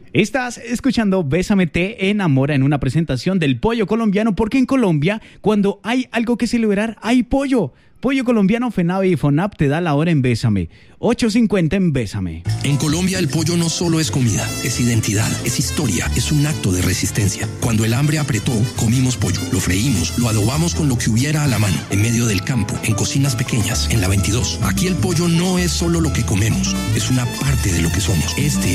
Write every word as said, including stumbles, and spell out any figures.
Estás escuchando Bésame Te Enamora en una presentación del pollo colombiano, porque en Colombia, cuando hay algo que celebrar, hay pollo. Pollo Colombiano, FENAVE y FONAP te da la hora en Bésame. ocho cincuenta en Bésame. En Colombia el pollo no solo es comida, es identidad, es historia, es un acto de resistencia. Cuando el hambre apretó, comimos pollo, lo freímos, lo adobamos con lo que hubiera a la mano, en medio del campo, en cocinas pequeñas, en la veintidós. Aquí el pollo no es solo lo que comemos, es una parte de lo que somos. Este